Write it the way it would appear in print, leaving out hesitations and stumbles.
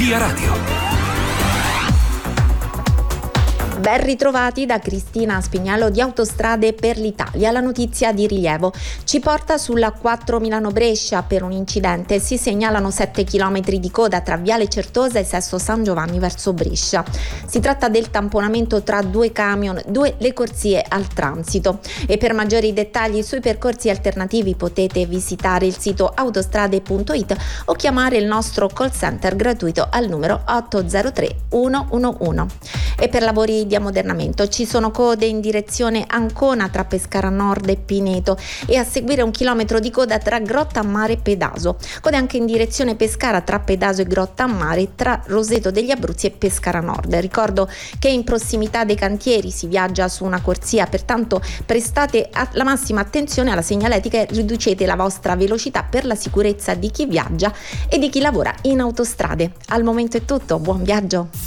Via Radio. Ben ritrovati da Cristina Spignello di Autostrade per l'Italia. La notizia di rilievo ci porta sulla 4 Milano-Brescia. Per un incidente si segnalano 7 km di coda tra Viale Certosa e Sesto San Giovanni verso Brescia. Si tratta del tamponamento tra due camion, le corsie al transito. E per maggiori dettagli sui percorsi alternativi potete visitare il sito autostrade.it o chiamare il nostro call center gratuito al numero 803 111. E per lavori di ammodernamento ci sono code in direzione Ancona tra Pescara Nord e Pineto e a seguire 1 chilometro di coda tra Grotta a Mare e Pedaso. Code anche in direzione Pescara tra Pedaso e Grotta a Mare, tra Roseto degli Abruzzi e Pescara Nord. Ricordo che in prossimità dei cantieri si viaggia su una corsia, pertanto prestate la massima attenzione alla segnaletica e riducete la vostra velocità per la sicurezza di chi viaggia e di chi lavora in autostrade. Al momento è tutto, buon viaggio!